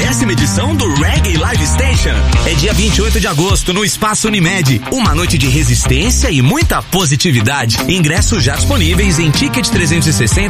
10ª edição do Reggae Live Station. É dia 28 de agosto no Espaço Unimed. Uma noite de resistência e muita positividade. Ingressos já disponíveis em Ticket360